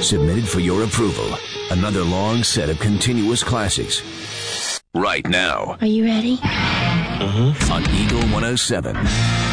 submitted for your approval. Another long set of continuous classics. Right now. Are you ready? On Eagle 107.